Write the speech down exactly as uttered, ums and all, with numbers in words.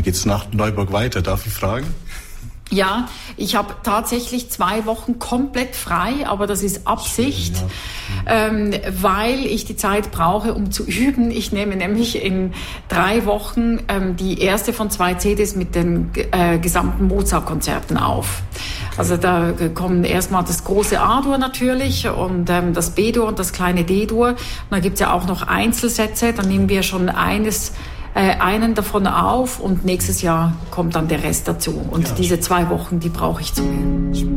geht's nach Neuburg weiter? Darf ich fragen? Ja, ich habe tatsächlich zwei Wochen komplett frei, aber das ist Absicht, Schön, ja. ähm, weil ich die Zeit brauche, um zu üben. Ich nehme nämlich in drei Wochen ähm, die erste von zwei C Ds mit den äh, gesamten Mozart-Konzerten auf. Okay. Also da kommen erstmal das große A-Dur natürlich und ähm, das B-Dur und das kleine D-Dur. Und dann gibt's ja auch noch Einzelsätze, dann nehmen wir schon eines Äh, einen davon auf und nächstes Jahr kommt dann der Rest dazu. Und ja. diese zwei Wochen, die brauche ich zum Üben.